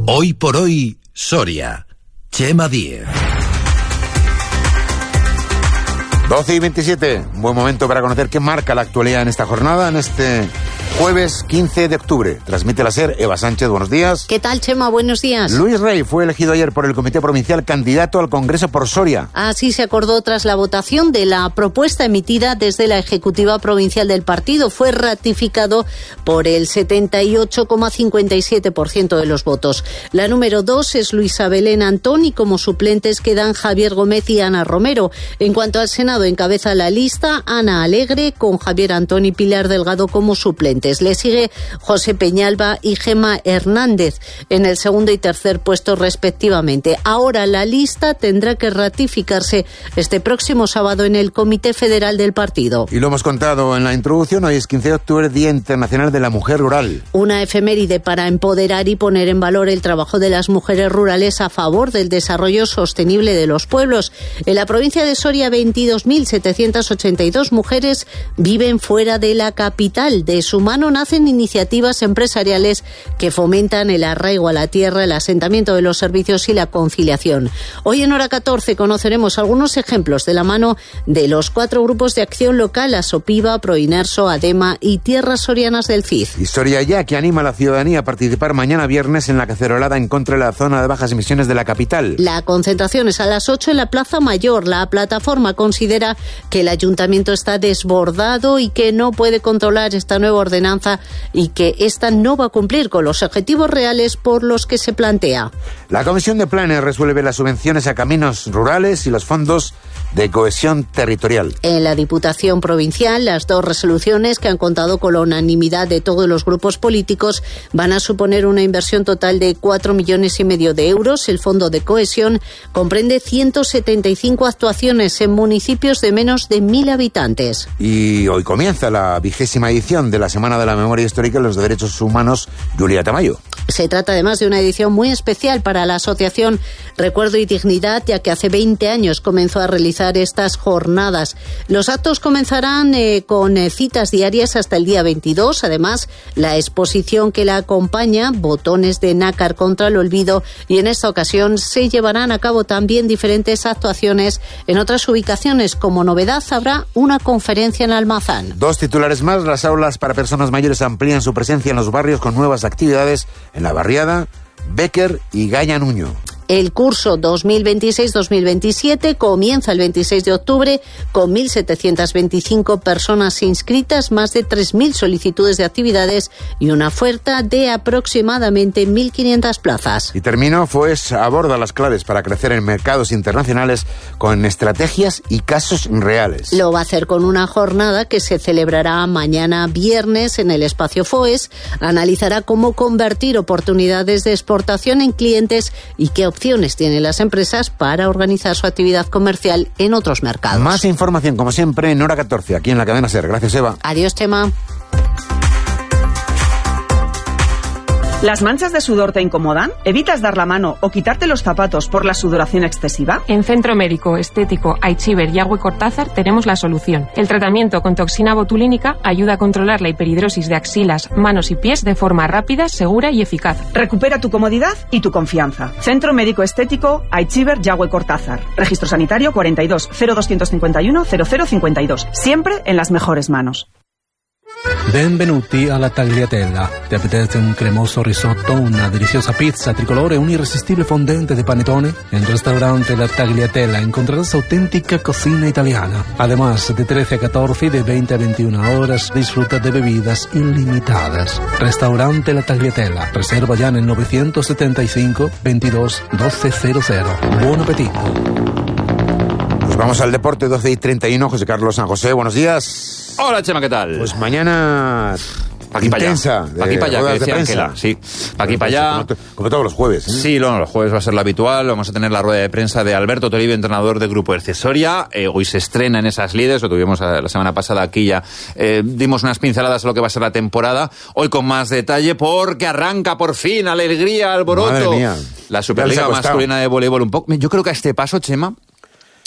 Hoy por hoy, Soria. Chema Díez. 12:27, un buen momento para conocer qué marca la actualidad en esta jornada, en este jueves 15 de octubre. Transmite la SER, Eva Sánchez, buenos días. ¿Qué tal, Chema? Buenos días. Luis Rey fue elegido ayer por el Comité Provincial candidato al Congreso por Soria. Así se acordó tras la votación de la propuesta emitida desde la Ejecutiva Provincial del partido. Fue ratificado por el 78,57% de los votos. La número 2 es Luisa Belén Antón y como suplentes quedan Javier Gómez y Ana Romero. En cuanto al Senado, encabeza la lista Ana Alegre con Javier Antón y Pilar Delgado como suplentes. Le sigue José Peñalba y Gemma Hernández en el segundo y tercer puesto respectivamente. Ahora la lista tendrá que ratificarse este próximo sábado en el Comité Federal del partido. Y lo hemos contado en la introducción, hoy es 15 de octubre, Día Internacional de la Mujer Rural. Una efeméride para empoderar y poner en valor el trabajo de las mujeres rurales a favor del desarrollo sostenible de los pueblos. En la provincia de Soria, 22.782 mujeres viven fuera de la capital. De su mano nacen iniciativas empresariales que fomentan el arraigo a la tierra, el asentamiento de los servicios y la conciliación. Hoy en Hora 14 conoceremos algunos ejemplos de la mano de los 4 grupos de acción local, Asopiva, Proinerso, ADEMA y Tierras Sorianas del CID. Y Soria Ya, que anima a la ciudadanía a participar mañana viernes en la cacerolada en contra de la zona de bajas emisiones de la capital. La concentración es a las 8 en la Plaza Mayor. La plataforma considera que el ayuntamiento está desbordado y que no puede controlar esta nueva ordenanza y que esta no va a cumplir con los objetivos reales por los que se plantea. La Comisión de Planes resuelve las subvenciones a caminos rurales y los fondos de cohesión territorial. En la Diputación Provincial, las 2 resoluciones que han contado con la unanimidad de todos los grupos políticos van a suponer una inversión total de 4,5 millones de euros. El Fondo de Cohesión comprende 175 actuaciones en municipios de menos de 1.000 habitantes. Y hoy comienza la 20ª edición de la Semana de la Memoria Histórica y los Derechos Humanos, Julia Tamayo. Se trata además de una edición muy especial para la Asociación Recuerdo y Dignidad, ya que hace 20 años comenzó a realizar estas jornadas. Los actos comenzarán con citas diarias hasta el día 22. Además, la exposición que la acompaña, Botones de nácar contra el olvido, y en esta ocasión se llevarán a cabo también diferentes actuaciones en otras ubicaciones. Como novedad, habrá una conferencia en Almazán. 2 titulares más. Las aulas para personas mayores amplían su presencia en los barrios con nuevas actividades en La Barriada, Béquer y Gaya Nuño. El curso 2026-2027 comienza el 26 de octubre con 1.725 personas inscritas, más de 3.000 solicitudes de actividades y una oferta de aproximadamente 1.500 plazas. Y termino, FOES aborda las claves para crecer en mercados internacionales con estrategias y casos reales. Lo va a hacer con una jornada que se celebrará mañana viernes en el espacio FOES. Analizará cómo convertir oportunidades de exportación en clientes y qué opciones tienen las empresas para organizar su actividad comercial en otros mercados. Más información, como siempre, en Hora 14, aquí en la cadena SER. Gracias, Eva. Adiós, Chema. ¿Las manchas de sudor te incomodan? ¿Evitas dar la mano o quitarte los zapatos por la sudoración excesiva? En Centro Médico Estético Aichiver Yagüe Cortázar tenemos la solución. El tratamiento con toxina botulínica ayuda a controlar la hiperhidrosis de axilas, manos y pies de forma rápida, segura y eficaz. Recupera tu comodidad y tu confianza. Centro Médico Estético Aichiver Yagüe Cortázar. Registro sanitario 42 0251 0052. Siempre en las mejores manos. Benvenuti alla Tagliatella. Ti apetece un cremoso risotto, una deliciosa pizza tricolore, un irresistible fondente de panetone? En Restaurante La Tagliatella encontrarás auténtica cocina italiana. Además, de 13 a 14 y de 20 a 21 horas, disfruta de bebidas ilimitadas. Restaurante La Tagliatella. Reserva ya en el 975 22 1200. Buon appetito. Pues vamos al deporte, 12:31. José Carlos San José, buenos días. Hola, Chema, ¿qué tal? Pues mañana pa' aquí intensa. Pa' aquí para allá, que decía Ángela. Sí, pa' aquí para allá. Como todos los jueves, ¿eh? Sí, los jueves va a ser lo habitual. Vamos a tener la rueda de prensa de Alberto Toribio, entrenador del Grupo Erce Soria. Hoy se estrena en esas líderes, lo tuvimos la semana pasada aquí ya. Dimos unas pinceladas a lo que va a ser la temporada. Hoy con más detalle, porque arranca por fin, alegría, alboroto. Madre mía. La Superliga masculina de voleibol un poco. Yo creo que a este paso, Chema,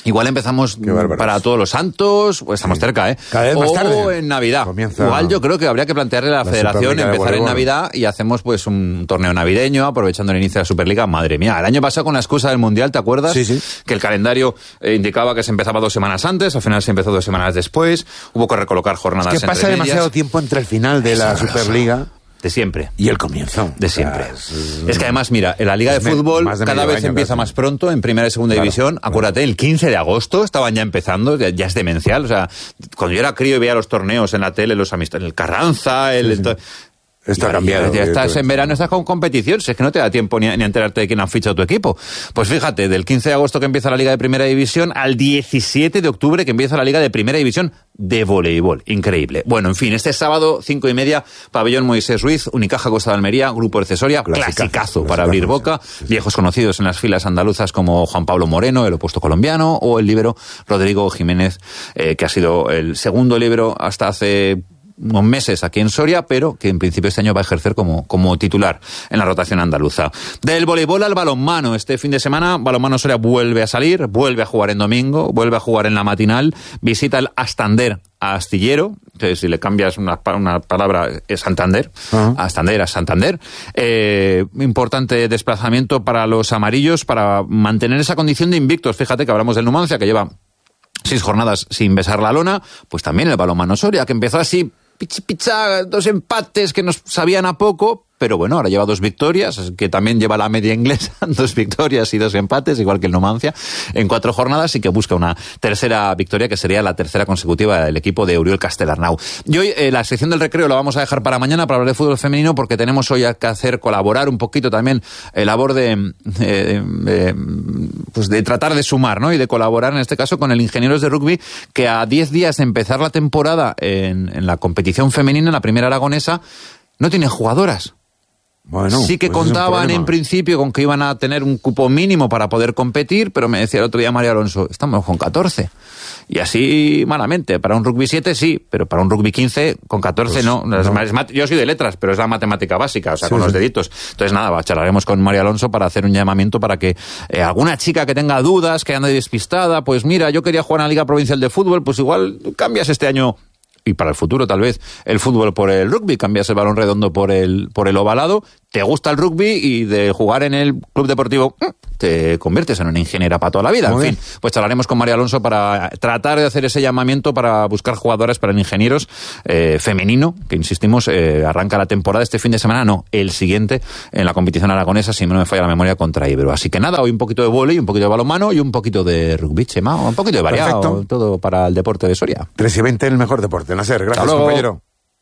Igual empezamos para Todos los Santos, pues estamos cerca, ¿eh? Cada vez más tarde. O en Navidad. Igual yo creo que habría que plantearle a la Federación empezar en Navidad y hacemos pues un torneo navideño aprovechando el inicio de la Superliga. Madre mía, el año pasado con la excusa del Mundial, ¿te acuerdas? Sí. Que el calendario indicaba que se empezaba 2 semanas antes, al final se empezó 2 semanas después, hubo que recolocar jornadas entre medias. Es que pasa demasiado tiempo entre el final de la Superliga de siempre. Y el comienzo. De siempre. Es que además, mira, en la Liga de Fútbol cada vez empieza más pronto, en primera y segunda división. Acuérdate, el 15 de agosto estaban ya empezando, ya es demencial. O sea, cuando yo era crío y veía los torneos en la tele, los amistosos, el Carranza, Está cambiado. Ya estás en verano, estás con competición. Si es que no te da tiempo ni a enterarte de quién ha fichado tu equipo. Pues fíjate, del 15 de agosto que empieza la Liga de Primera División al 17 de octubre que empieza la Liga de Primera División de voleibol. Increíble. Bueno, en fin, este sábado, 5:30, Pabellón Moisés Ruiz, Unicaja Costa de Almería, Grupo Ercesoria, clasicazo para abrir boca. Viejos conocidos en las filas andaluzas como Juan Pablo Moreno, el opuesto colombiano, o el líbero Rodrigo Jiménez, que ha sido el segundo líbero hasta hace unos meses aquí en Soria, pero que en principio este año va a ejercer como titular en la rotación andaluza. Del voleibol al balonmano, este fin de semana Balonmano Soria vuelve a salir, vuelve a jugar en domingo, vuelve a jugar en la matinal, visita el Astander a Astillero, entonces si le cambias una palabra es Santander, Astander a Santander. Importante desplazamiento para los amarillos para mantener esa condición de invictos. Fíjate que hablamos del Numancia, que lleva 6 jornadas sin besar la lona, pues también el Balonmano Soria, que empezó así, picha, 2 empates que nos sabían a poco, pero bueno, ahora lleva 2 victorias, que también lleva la media inglesa, 2 victorias y 2 empates, igual que el Numancia, en 4 jornadas, y que busca una tercera victoria, que sería la tercera consecutiva del equipo de Oriol Castellarnau. Y hoy la sección del recreo la vamos a dejar para mañana para hablar de fútbol femenino, porque tenemos hoy que colaborar un poquito también, labor de tratar de sumar, ¿no? Y de colaborar en este caso con el Ingenieros de Rugby, que a 10 días de empezar la temporada en la competición femenina, en la primera aragonesa, no tienen jugadoras. Bueno, sí que pues contaban en principio con que iban a tener un cupo mínimo para poder competir, pero me decía el otro día María Alonso, estamos con 14. Y así malamente, para un rugby 7 sí, pero para un rugby 15 con 14 pues, no. Yo soy de letras, pero es la matemática básica, o sea, con los deditos. Entonces nada, charlaremos con María Alonso para hacer un llamamiento para que alguna chica que tenga dudas, que ande despistada, pues mira, yo quería jugar en la Liga Provincial de Fútbol, pues igual cambias este año, y para el futuro tal vez, el fútbol por el rugby, cambias el balón redondo por el ovalado, te gusta el rugby y de jugar en el club deportivo te conviertes en una ingeniera para toda la vida. Muy en fin, pues charlaremos con María Alonso para tratar de hacer ese llamamiento para buscar jugadoras para el Ingenieros femenino, que insistimos, arranca la temporada este fin de semana, no, el siguiente, en la competición aragonesa, si no me falla la memoria, contra Ibero. Así que nada, hoy un poquito de vóley, un poquito de balonmano y un poquito de rugby, Chema, un poquito de variado. Perfecto. Todo para el deporte de Soria. 3:20, el mejor deporte. Nasser, gracias, compañero.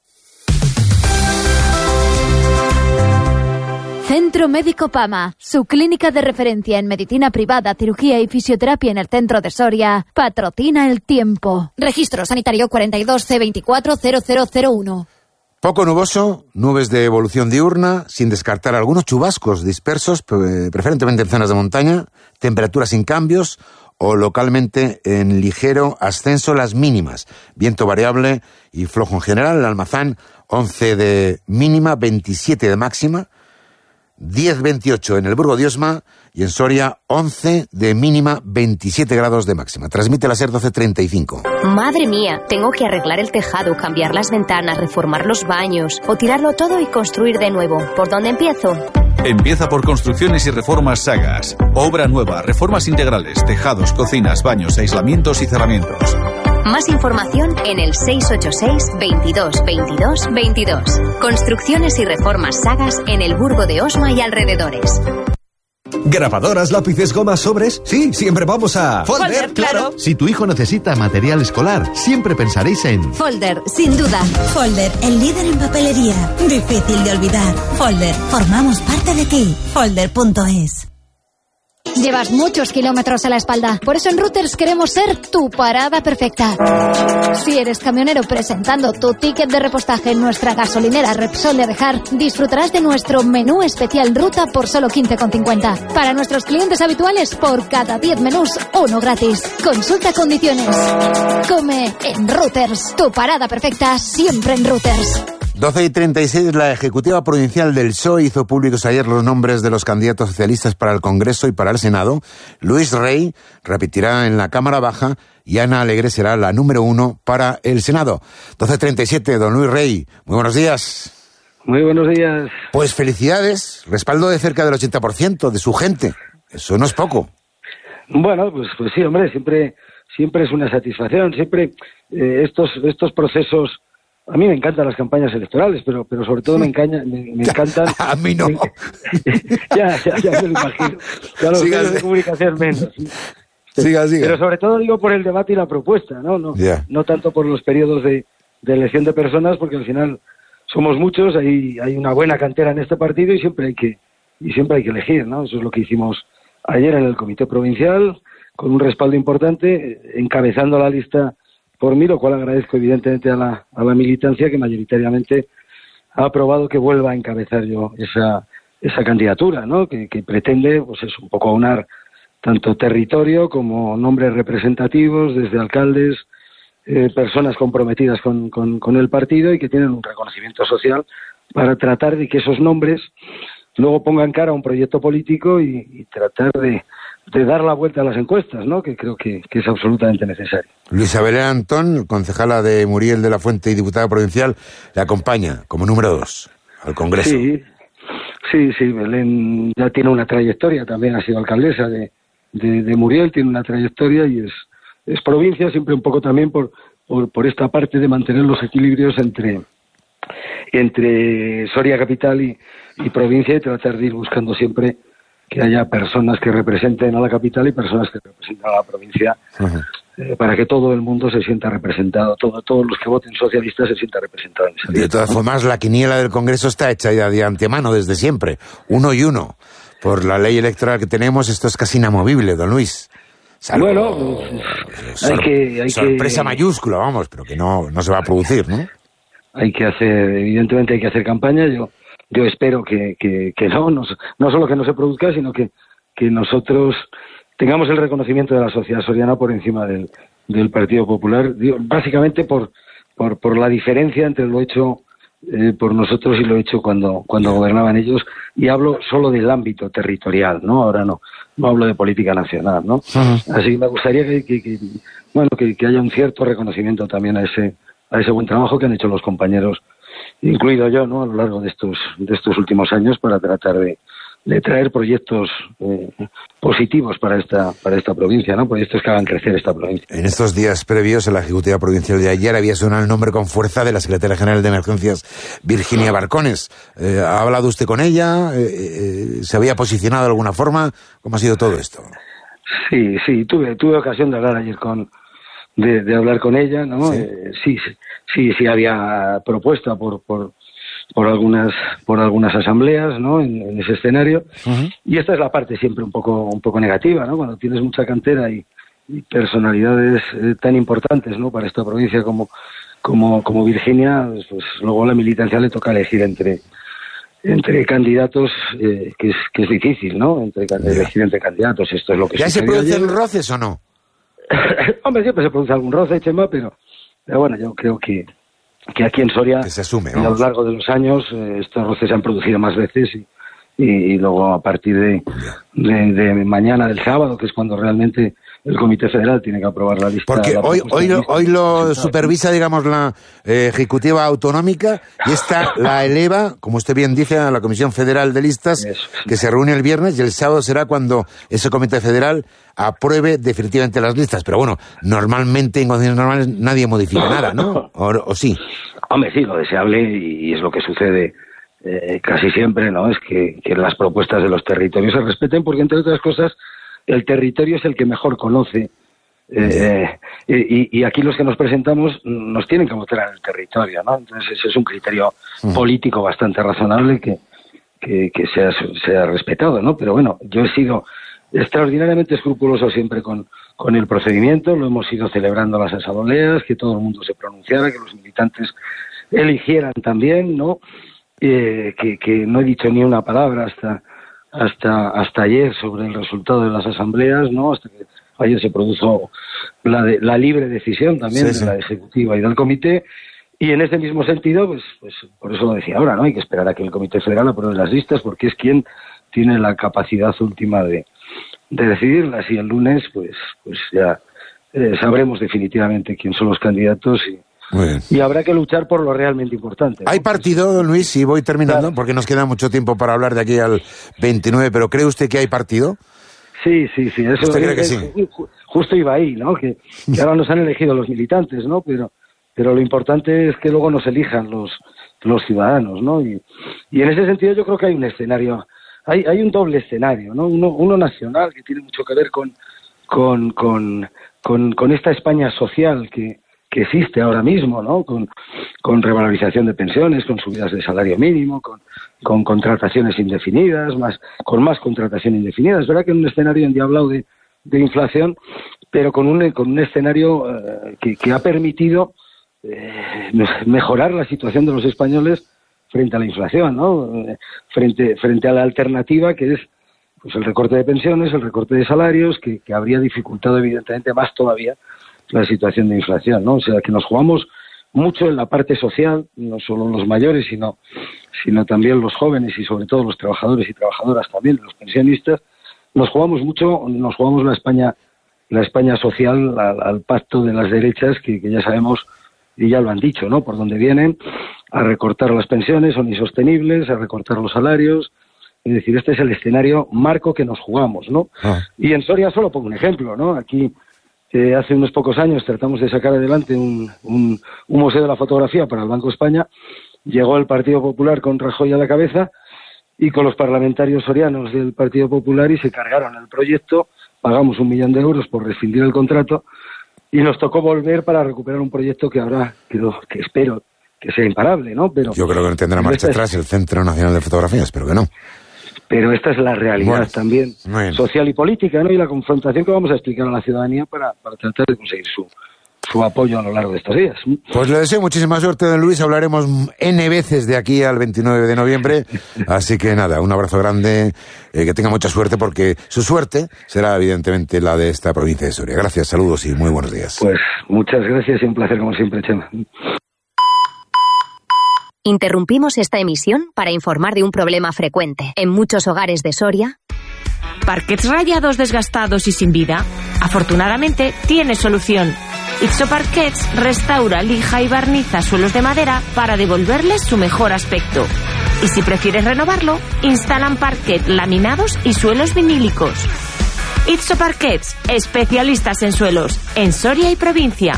Centro Médico PAMA, su clínica de referencia en medicina privada, cirugía y fisioterapia en el centro de Soria, patrocina el tiempo. Registro sanitario 42C240001. Poco nuboso, nubes de evolución diurna, sin descartar algunos chubascos dispersos, preferentemente en zonas de montaña, temperaturas sin cambios o localmente en ligero ascenso las mínimas. Viento variable y flojo en general. El Almazán, 11 de mínima, 27 de máxima. 10-28 en el Burgo de Osma y en Soria 11 de mínima, 27 grados de máxima. Transmite la SER 1235. Madre mía, tengo que arreglar el tejado, cambiar las ventanas, reformar los baños o tirarlo todo y construir de nuevo. ¿Por dónde empiezo? Empieza por Construcciones y Reformas Sagas. Obra nueva, reformas integrales, tejados, cocinas, baños, aislamientos y cerramientos. Más información en el 686 22 22 22. Construcciones y Reformas Sagas en el Burgo de Osma y alrededores. ¿Grabadoras, lápices, gomas, sobres? Sí, siempre vamos a Folder, claro. Si tu hijo necesita material escolar, siempre pensaréis en Folder, sin duda. Folder, el líder en papelería. Difícil de olvidar. Folder, formamos parte de ti. Folder.es. Llevas muchos kilómetros a la espalda. Por eso en Routers queremos ser tu parada perfecta. Si eres camionero presentando tu ticket de repostaje en nuestra gasolinera Repsol de Adejar, disfrutarás de nuestro menú especial ruta por solo 15,50. Para nuestros clientes habituales, por cada 10 menús, uno gratis. Consulta condiciones. Come en Routers. Tu parada perfecta siempre en Routers. 12:36, la Ejecutiva Provincial del PSOE hizo públicos ayer los nombres de los candidatos socialistas para el Congreso y para el Senado. Luis Rey repetirá en la Cámara Baja y Ana Alegre será la número 1 para el Senado. 12:37, don Luis Rey, muy buenos días. Muy buenos días. Pues felicidades, respaldo de cerca del 80% de su gente. Eso no es poco. Bueno, pues sí, hombre, siempre es una satisfacción. Siempre estos procesos. A mí me encantan las campañas electorales, pero sobre todo me encantan. A mí no. ya me lo imagino. Ya los medios de comunicación menos. Siga. Pero sobre todo digo por el debate y la propuesta, no tanto por los periodos de elección de personas, porque al final somos muchos, hay una buena cantera en este partido y siempre hay que elegir, ¿no? Eso es lo que hicimos ayer en el Comité Provincial, con un respaldo importante, encabezando la lista por mí, lo cual agradezco evidentemente a la militancia que mayoritariamente ha aprobado que vuelva a encabezar yo esa candidatura, ¿no? Que pretende, pues es un poco aunar tanto territorio como nombres representativos, desde alcaldes, personas comprometidas con el partido y que tienen un reconocimiento social para tratar de que esos nombres luego pongan cara a un proyecto político y tratar de dar la vuelta a las encuestas, ¿no? Que creo que es absolutamente necesario. Luisa Belén Antón, concejala de Muriel de la Fuente y diputada provincial, le acompaña como número 2 al Congreso. Sí, Belén ya tiene una trayectoria, también ha sido alcaldesa de Muriel, tiene una trayectoria y es provincia, siempre un poco también por esta parte de mantener los equilibrios entre Soria capital y provincia, y tratar de ir buscando siempre que haya personas que representen a la capital y personas que representen a la provincia, para que todo el mundo se sienta representado, todos los que voten socialistas se sientan representados. De todas formas, la quiniela del Congreso está hecha ya de antemano desde siempre, 1 y 1. Por la ley electoral que tenemos, esto es casi inamovible, don Luis. Bueno, hay sorpresa mayúscula, vamos, pero que no se va a producir, ¿no? Evidentemente hay que hacer campaña. Yo espero que no solo que no se produzca, sino que nosotros tengamos el reconocimiento de la sociedad soriana por encima del Partido Popular, básicamente por la diferencia entre lo hecho por nosotros y lo hecho cuando gobernaban ellos, y hablo solo del ámbito territorial, ¿no? Ahora no hablo de política nacional, ¿no? Así que me gustaría que haya un cierto reconocimiento también a ese buen trabajo que han hecho los compañeros, incluido yo, ¿no? A lo largo de estos últimos años, para tratar de traer proyectos positivos para esta provincia, ¿no? Proyectos que hagan crecer esta provincia. En estos días previos, en la Ejecutiva Provincial de ayer, había sonado el nombre con fuerza de la Secretaria General de Emergencias, Virginia Barcones. ¿Ha hablado usted con ella? ¿Se había posicionado de alguna forma? ¿Cómo ha sido todo esto? Sí, tuve ocasión de hablar ayer de hablar con ella, ¿no? Sí, había propuesta por algunas asambleas, ¿no? En ese escenario. Y esta es la parte siempre un poco negativa, ¿no? Cuando tienes mucha cantera y personalidades tan importantes, ¿no? Para esta provincia como Virginia, pues luego a la militancia le toca elegir entre candidatos, que es difícil, ¿no? Elegir entre candidatos. Esto es lo que ¿Ya se producen roces o no? Hombre, siempre se produce algún roce, Chema, pero bueno, yo creo que aquí en Soria, que se asume, a lo largo de los años, estos roces se han producido más veces y luego a partir de mañana del sábado, que es cuando realmente el Comité Federal tiene que aprobar la lista. Porque hoy lo supervisa, digamos, la Ejecutiva Autonómica, y esta la eleva, como usted bien dice, a la Comisión Federal de Listas, que se reúne el viernes, y el sábado será cuando ese Comité Federal apruebe definitivamente las listas. Pero bueno, normalmente en condiciones normales nadie modifica nada, ¿no? ¿O sí? Hombre, sí, lo deseable, y es lo que sucede casi siempre, ¿no? Es que las propuestas de los territorios se respeten, porque entre otras cosas el territorio es el que mejor conoce, y aquí los que nos presentamos nos tienen que votar en el territorio, ¿no? Entonces ese es un criterio político bastante razonable que sea respetado, ¿no? Pero bueno, yo he sido extraordinariamente escrupuloso siempre con el procedimiento, lo hemos ido celebrando las asambleas, que todo el mundo se pronunciara, que los militantes eligieran también, ¿no? Que no he dicho ni una palabra hasta ayer sobre el resultado de las asambleas, ¿no? Hasta que ayer se produjo la libre decisión también de la Ejecutiva y del Comité, Y en ese mismo sentido, pues por eso lo decía ahora, ¿no? Hay que esperar a que el Comité Federal apruebe las listas, porque es quien tiene la capacidad última de decidirlas, y el lunes pues ya sabremos definitivamente quién son los candidatos y habrá que luchar por lo realmente importante, ¿no? ¿Hay partido, don Luis? Y voy terminando, claro, porque nos queda mucho tiempo para hablar de aquí al 29, pero ¿cree usted que hay partido? Sí, eso ¿Usted cree que sí? Justo iba ahí, ¿no? Que ahora nos han elegido los militantes, ¿no? Pero lo importante es que luego nos elijan los ciudadanos, ¿no? Y en ese sentido yo creo que hay un escenario, hay un doble escenario, ¿no? Uno nacional, que tiene mucho que ver con esta España social que existe ahora mismo, ¿no? Con revalorización de pensiones, con subidas de salario mínimo, con contrataciones indefinidas, con más contratación indefinida. Es verdad que en un escenario endiablado de inflación, pero con un escenario que ha permitido mejorar la situación de los españoles frente a la inflación, ¿no? Frente a la alternativa, que es pues el recorte de pensiones, el recorte de salarios, que habría dificultado evidentemente más todavía la situación de inflación, ¿no? O sea, que nos jugamos mucho en la parte social, no solo los mayores, sino también los jóvenes y sobre todo los trabajadores y trabajadoras también, los pensionistas. Nos jugamos mucho, nos jugamos la España social al pacto de las derechas, que ya sabemos, y ya lo han dicho, ¿no? Por dónde vienen, a recortar las pensiones, son insostenibles, a recortar los salarios. Es decir, este es el escenario marco que nos jugamos, ¿no? Y en Soria solo pongo un ejemplo, ¿no? Aquí hace unos pocos años tratamos de sacar adelante un museo de la fotografía para el Banco de España. Llegó el Partido Popular con Rajoy a la cabeza y con los parlamentarios sorianos del Partido Popular, y se cargaron el proyecto. Pagamos 1 millón de euros por rescindir el contrato y nos tocó volver para recuperar un proyecto que ahora que espero que sea imparable, ¿no? Pero yo creo que no tendrá marcha atrás el Centro Nacional de Fotografía, espero que no. Pero esta es la realidad también social y política, ¿no? Y la confrontación que vamos a explicar a la ciudadanía para tratar de conseguir su apoyo a lo largo de estos días. Pues le deseo muchísima suerte, don Luis. Hablaremos N veces de aquí al 29 de noviembre. Así que nada, un abrazo grande, que tenga mucha suerte, porque su suerte será evidentemente la de esta provincia de Soria. Gracias, saludos y muy buenos días. Pues muchas gracias y un placer como siempre, Chema. Interrumpimos esta emisión para informar de un problema frecuente en muchos hogares de Soria. ¿Parquets rayados, desgastados y sin vida? Afortunadamente, tiene solución. Itso Parquets restaura, lija y barniza suelos de madera para devolverles su mejor aspecto. Y si prefieres renovarlo, instalan parquet, laminados y suelos vinílicos. Itso Parquets, especialistas en suelos, en Soria y provincia.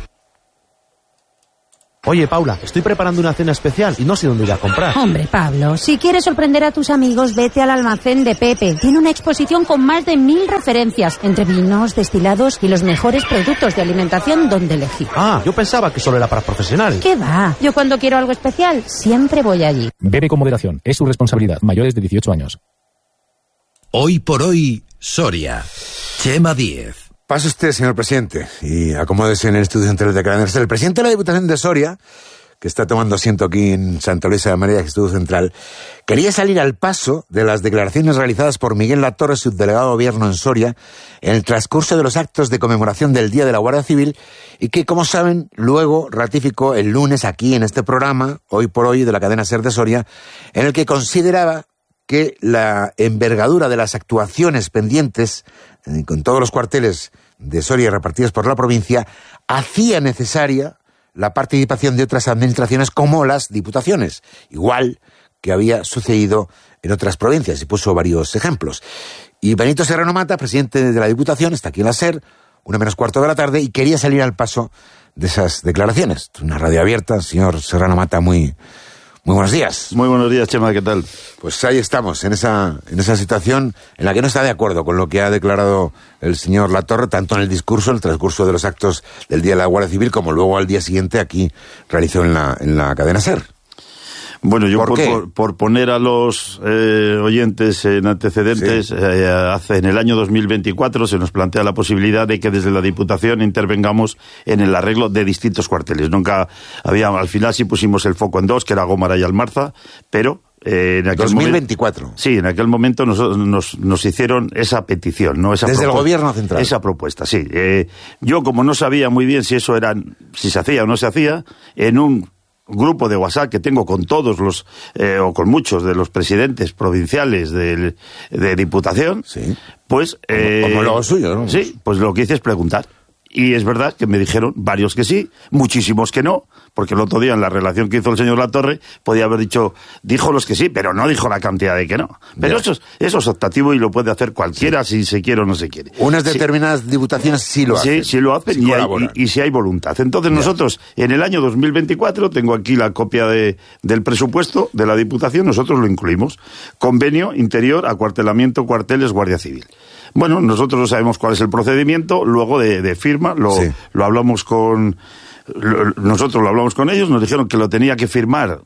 Oye, Paula, estoy preparando una cena especial y no sé dónde ir a comprar. Hombre, Pablo, si quieres sorprender a tus amigos, vete al almacén de Pepe. Tiene una exposición con más de 1000 referencias, entre vinos, destilados y los mejores productos de alimentación donde elegir. Ah, yo pensaba que solo era para profesionales. ¿Qué va? Yo cuando quiero algo especial, siempre voy allí. Bebe con moderación, es su responsabilidad. Mayores de 18 años. Hoy por hoy, Soria. Chema Díez. Pase usted, señor presidente, y acomódese en el estudio central de Cadena Ser. El presidente de la Diputación de Soria, que está tomando asiento aquí en Santa Luisa de María, estudio central, quería salir al paso de las declaraciones realizadas por Miguel Latorre, subdelegado de Gobierno en Soria, en el transcurso de los actos de conmemoración del Día de la Guardia Civil, y que, como saben, luego ratificó el lunes aquí en este programa, Hoy por Hoy, de la Cadena Ser de Soria, en el que consideraba que la envergadura de las actuaciones pendientes con todos los cuarteles de Soria repartidos por la provincia hacía necesaria la participación de otras administraciones como las diputaciones, igual que había sucedido en otras provincias, y puso varios ejemplos. Y Benito Serrano Mata, presidente de la Diputación, está aquí en la SER, 1:45 de la tarde, y quería salir al paso de esas declaraciones. Una radio abierta, señor Serrano Mata, muy buenos días. Muy buenos días, Chema, ¿qué tal? Pues ahí estamos, en esa situación en la que no está de acuerdo con lo que ha declarado el señor Latorre, tanto en el transcurso de los actos del Día de la Guardia Civil, como luego al día siguiente aquí realizó en la cadena SER. Bueno, yo por poner a los oyentes en antecedentes, sí. En el año 2024 se nos plantea la posibilidad de que desde la Diputación intervengamos en el arreglo de distintos cuarteles. Al final sí pusimos el foco en 2, que era Gómara y Almarza, pero en aquel 2024. Sí, en aquel momento nos hicieron esa petición, ¿no? Desde el Gobierno Central. Esa propuesta, sí. Yo, como no sabía muy bien si se hacía o no se hacía, en un grupo de WhatsApp que tengo con todos los, o con muchos de los presidentes provinciales de Diputación, pues... como lo suyo, ¿no? Sí, pues lo que hice es preguntar. Y es verdad que me dijeron varios que sí, muchísimos que no, porque el otro día en la relación que hizo el señor Latorre podía haber dijo los que sí, pero no dijo la cantidad de que no. Pero eso es optativo y lo puede hacer cualquiera si se quiere o no se quiere. Unas determinadas diputaciones sí lo hacen. Sí lo hacen y si hay voluntad. Entonces nosotros, en el año 2024, tengo aquí la copia del presupuesto de la Diputación, nosotros lo incluimos. Convenio interior, acuartelamiento, cuarteles, Guardia Civil. Bueno, nosotros no sabemos cuál es el procedimiento, luego de firma, lo hablamos nosotros lo hablamos con ellos, nos dijeron que lo tenía que firmar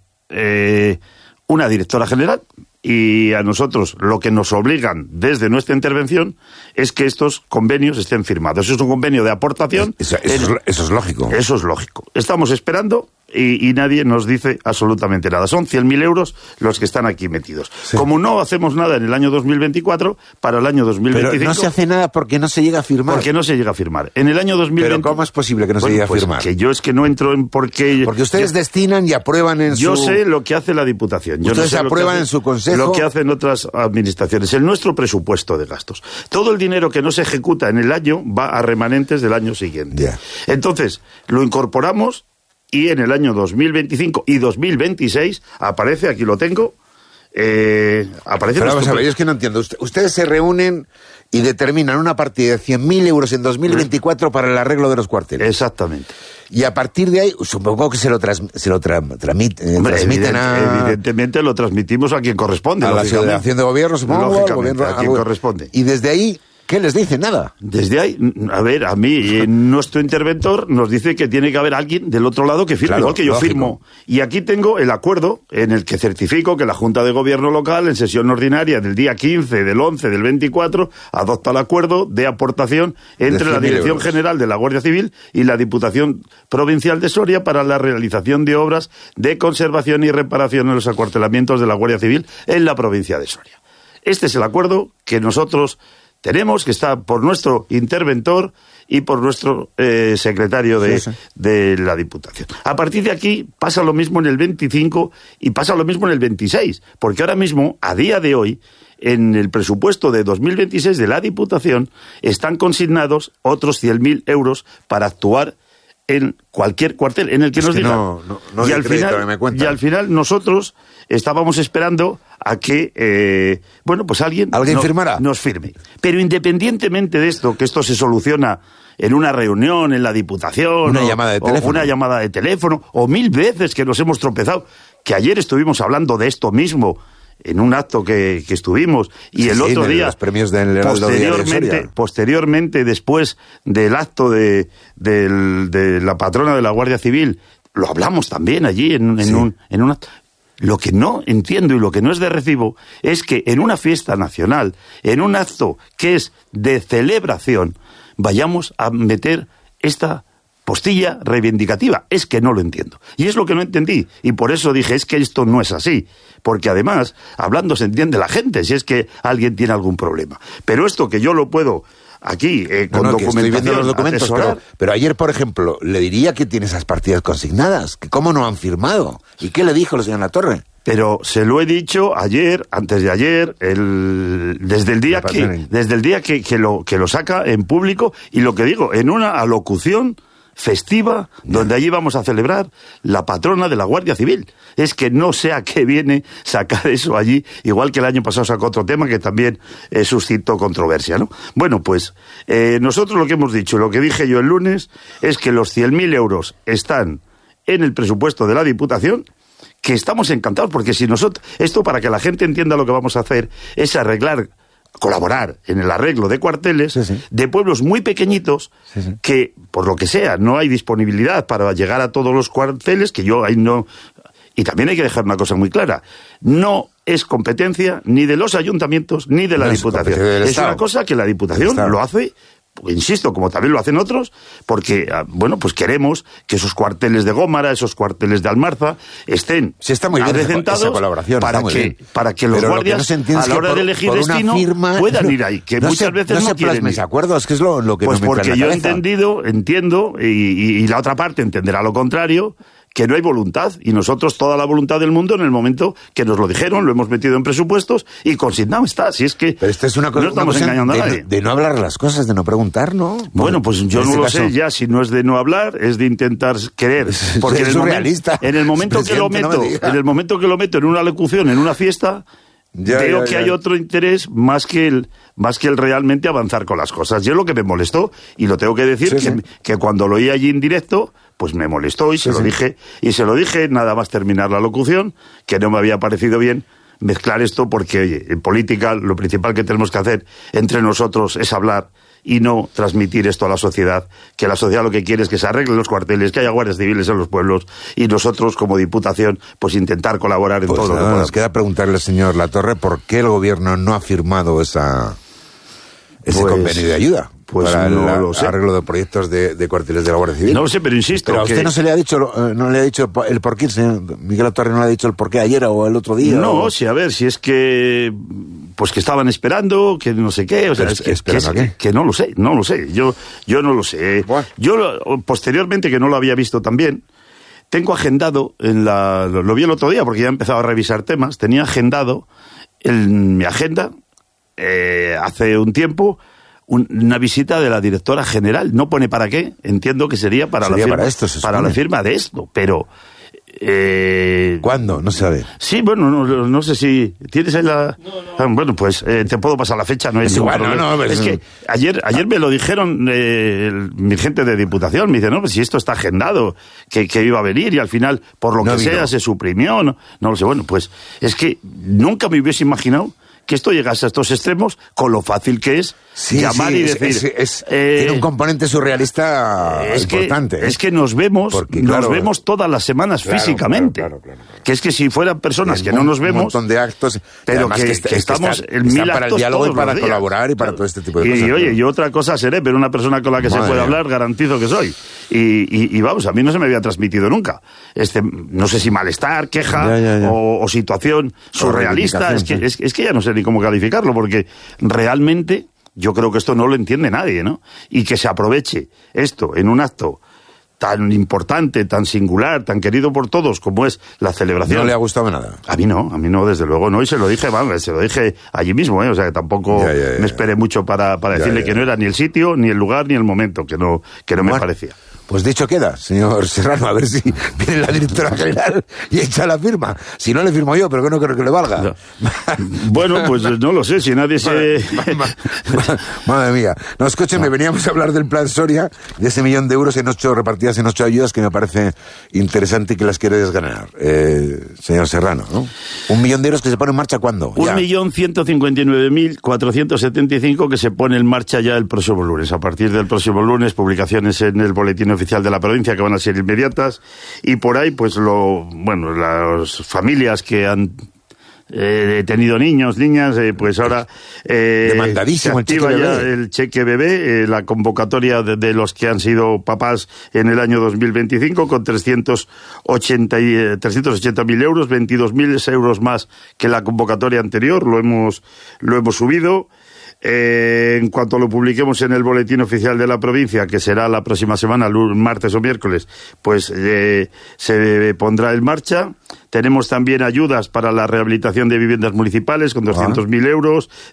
una directora general, y a nosotros lo que nos obligan desde nuestra intervención es que estos convenios estén firmados. Eso es un convenio de aportación. Eso es lógico. Eso es lógico. Estamos esperando y nadie nos dice absolutamente nada. Son 100.000 euros los que están aquí metidos. Sí. Como no hacemos nada en el año 2024, para el año 2025... Pero no se hace nada porque no se llega a firmar. Porque no se llega a firmar. En el año 2020... ¿Pero cómo es posible que no se llegue a firmar? Que yo es que no entro en por qué... Porque ustedes destinan y aprueban en Yo sé lo que hace la Diputación. Ustedes aprueban en su consejo... Lo que hacen otras administraciones. En nuestro presupuesto de gastos. Todo el dinero que no se ejecuta en el año va a remanentes del año siguiente. Yeah. Entonces, lo incorporamos... Y en el año 2025 y 2026 aparece, aquí lo tengo, aparece... Pero vamos a ver, yo es que no entiendo. Ustedes se reúnen y determinan una partida de 100.000 euros en 2024 para el arreglo de los cuarteles. Exactamente. Y a partir de ahí, supongo que se lo transmiten a... Evidentemente lo transmitimos a quien corresponde. A la Asociación de Gobierno, supongo. Lógicamente, a quien corresponde. Y desde ahí... ¿Qué les dice? Nada. Desde ahí, a ver, a mí, nuestro interventor nos dice que tiene que haber alguien del otro lado que firme, claro, igual que yo firmo. Y aquí tengo el acuerdo en el que certifico que la Junta de Gobierno local, en sesión ordinaria del día 15, del 11, del 24, adopta el acuerdo de aportación entre la Dirección General de la Guardia Civil y la Diputación Provincial de Soria para la realización de obras de conservación y reparación en los acuartelamientos de la Guardia Civil en la provincia de Soria. Este es el acuerdo que nosotros... tenemos, que está por nuestro interventor y por nuestro secretario de la Diputación. A partir de aquí pasa lo mismo en el 25 y pasa lo mismo en el 26, porque ahora mismo, a día de hoy, en el presupuesto de 2026 de la Diputación están consignados otros 100.000 euros para actuar en cualquier cuartel en el que nos digan. Y al final nosotros estábamos esperando a que, pues alguien firmará. Nos firme. Pero independientemente de esto, que esto se soluciona en una reunión en la Diputación, una llamada de teléfono, o 1000 veces que nos hemos tropezado, que ayer estuvimos hablando de esto mismo, en un acto que estuvimos, y el otro día, los premios del posteriormente, después del acto de la patrona de la Guardia Civil, lo hablamos también allí en un acto. Lo que no entiendo y lo que no es de recibo es que en una fiesta nacional, en un acto que es de celebración, vayamos a meter esta postilla reivindicativa. Es que no lo entiendo. Y es lo que no entendí. Y por eso dije, es que esto no es así. Porque además, hablando se entiende la gente, si es que alguien tiene algún problema. Pero esto que yo lo puedo... aquí, con documentación, estoy viendo los documentos, pero ayer, por ejemplo, le diría que tiene esas partidas consignadas, que cómo no han firmado. ¿Y qué le dijo el señor Latorre? Pero se lo he dicho ayer, antes de ayer, desde el día que lo saca en público, y lo que digo, en una alocución festiva, donde allí vamos a celebrar la patrona de la Guardia Civil. Es que no sé a qué viene sacar eso allí, igual que el año pasado sacó otro tema que también suscitó controversia, ¿no? Bueno, pues nosotros lo que hemos dicho, lo que dije yo el lunes, es que los 100.000 euros están en el presupuesto de la Diputación, que estamos encantados, porque si nosotros, esto para que la gente entienda lo que vamos a hacer, es colaborar en el arreglo de cuarteles de pueblos muy pequeñitos que, por lo que sea, no hay disponibilidad para llegar a todos los cuarteles, que yo ahí no... Y también hay que dejar una cosa muy clara, no es competencia ni de los ayuntamientos ni de la Diputación. Es una cosa que la Diputación lo hace... Insisto, como también lo hacen otros, porque, pues queremos que esos cuarteles de Gómara, esos cuarteles de Almarza, estén adecentados para que los guardias, a la hora de elegir destino, puedan ir ahí, que muchas veces no quieren ir. ¿Acuerdos? Que es lo que pues porque yo entiendo, y la otra parte entenderá lo contrario, que no hay voluntad, y nosotros toda la voluntad del mundo en el momento que nos lo dijeron, lo hemos metido en presupuestos y consignado está. Si es que pero esta es una cosa, no estamos engañando a nadie. De no hablar las cosas, de no preguntar, ¿no? Bueno, pues yo no lo sé ya, si no es de no hablar, es de intentar creer. Porque en el momento que lo meto en una locución, en una fiesta, veo que hay otro interés más que el realmente avanzar con las cosas. Yo lo que me molestó, y lo tengo que decir, que cuando lo oí allí en directo, pues me molestó y se lo dije nada más terminar la locución, que no me había parecido bien mezclar esto, porque oye, en política lo principal que tenemos que hacer entre nosotros es hablar y no transmitir esto a la sociedad, que la sociedad lo que quiere es que se arreglen los cuarteles, que haya guardias civiles en los pueblos, y nosotros como Diputación pues intentar colaborar en todo lo que podamos. Nos queda preguntarle al señor Latorre por qué el gobierno no ha firmado ese convenio de ayuda para el arreglo de proyectos de cuarteles de la Guardia Civil. No lo sé, pero insisto. Pero a usted no se le ha dicho, el porqué, el señor Miguel Latorre no le ha dicho el porqué ayer o el otro día. No, sí, a ver, si es que pues que estaban esperando, que no sé qué, o sea, que no lo sé, yo no lo sé. Bueno. Yo posteriormente, que no lo había visto también, tengo agendado lo vi el otro día porque ya he empezado a revisar temas, tenía agendado en mi agenda hace un tiempo una visita de la directora general. No pone para qué, entiendo que sería para la firma de esto, pero ¿cuándo? No se sabe. Sí, bueno, no sé si tienes ahí la... No. Bueno, pues te puedo pasar la fecha, no es igual. Es que ayer me lo dijeron mi gente de Diputación, me dice, no, pues si esto está agendado, que iba a venir, y al final, por lo que sea, se suprimió, no lo sé. Bueno, pues es que nunca me hubiese imaginado que esto llegase a estos extremos, con lo fácil que es llamar y decir... tiene un componente surrealista importante. Es que nos vemos todas las semanas físicamente. Claro. Que es que si fueran personas que no nos vemos... Un montón de actos... Pero que estamos en 1000 actos para el diálogo y para colaborar y para todo este tipo de cosas. Y oye, yo otra cosa seré, pero una persona con la que se puede hablar, garantizo que soy. Y vamos, a mí no se me había transmitido nunca. No sé si malestar, queja o situación surrealista. Es que ya no sé ni cómo calificarlo, porque realmente yo creo que esto no lo entiende nadie, ¿no? Y que se aproveche esto en un acto tan importante, tan singular, tan querido por todos como es la celebración. ¿No le ha gustado nada? A mí no, desde luego no, y se lo dije allí mismo, o sea, que tampoco me esperé mucho para decirle que no era ni el sitio, ni el lugar, ni el momento, que no me parecía. Pues dicho queda, señor Serrano, a ver si viene la directora general y echa la firma. Si no, le firmo yo, pero que no creo que le valga. No. Bueno, pues no lo sé, si nadie se... Madre mía. No, escúcheme, veníamos a hablar del plan Soria, de ese 1.000.000 de euros repartidas en 8 ayudas, que me parece interesante y que las quiere desgranar. Señor Serrano, ¿no? 1.000.000 de euros que se pone en marcha, ¿cuándo? 1.159.475 que se pone en marcha ya el próximo lunes. A partir del próximo lunes, publicaciones en el boletín oficial de la provincia que van a ser inmediatas, y por ahí pues las familias que han tenido niños, niñas, pues ahora demandadísimo se activa el cheque bebé, la convocatoria de los que han sido papás en el año 2025 con 380.000 euros, 22.000 euros más que la convocatoria anterior, lo hemos subido. En cuanto lo publiquemos en el boletín oficial de la provincia, que será la próxima semana, martes o miércoles, pues se pondrá en marcha. Tenemos también ayudas para la rehabilitación de viviendas municipales con 200.000 euros,